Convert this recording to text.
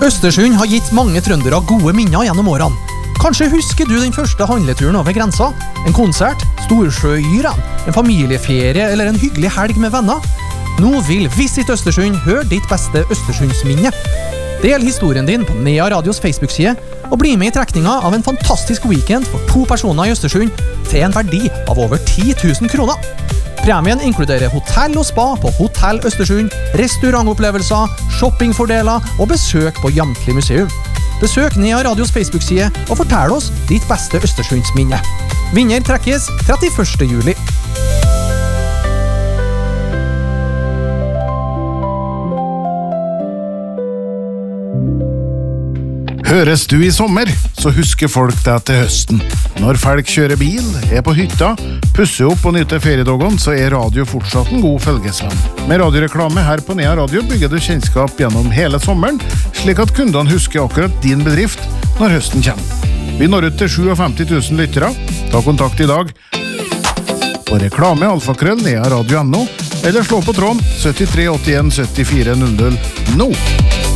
Østersund har gitt mange trøndere gode minner gjennom årene. Kanskje husker du den første handleturen over grensa? En konsert, Storsjøyren, en familieferie eller en hyggelig helg med venner? Nå vil Visit Østersund høre ditt beste Østersundsminne. Del historien din på Nea Radios Facebook-side, og bli med i trekninga av en fantastisk weekend for 2 personer i Østersund til en verdi av over 10 000 kroner. Premien inkluderer hotell og spa på Hotell Østersund, restaurantopplevelser, shoppingfordeler og besøk på Jamtli museum. Besøk Nea Radios Facebook-side og fortell oss ditt beste Østersundsminne. Vinner trekkes 31. juli. Høres du i sommer, så husker folk deg til høsten. Når folk kjører bil, er på hytta, pusser opp og nyter feriedagene, så er radio fortsatt en god følgesvenn. Med radioreklame her på Nea Radio bygger du kjennskap gjennom hele sommeren, slik at kundene husker akkurat din bedrift når høsten kommer. Vi når ut til 57 000 lyttere. Ta kontakt i dag på reklame@nearadio.no eller slå på tråden 73 81 74 00 nå.